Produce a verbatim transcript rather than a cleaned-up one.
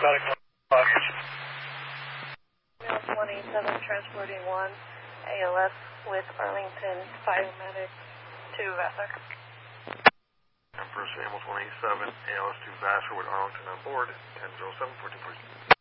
Static Lockers. Mills one eighty-seven transporting one A L S with Arlington Fire Medic to Vassar. And First Ambulance one eighty-seven, A L S to Vassar with Arlington on board, ten oh seven, fourteen forty.